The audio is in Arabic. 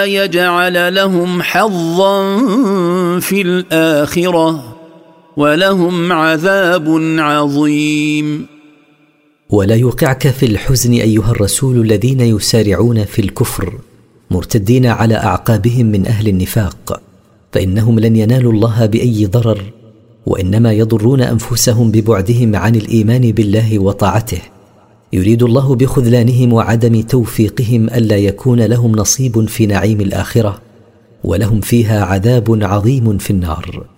يجعل لهم حظا في الآخرة ولهم عذاب عظيم. ولا يوقعك في الحزن أيها الرسول الذين يسارعون في الكفر مرتدين على أعقابهم من أهل النفاق، فإنهم لن ينالوا الله بأي ضرر، وإنما يضرون أنفسهم ببعدهم عن الإيمان بالله وطاعته. يريد الله بخذلانهم وعدم توفيقهم ألا يكون لهم نصيب في نعيم الآخرة، ولهم فيها عذاب عظيم في النار.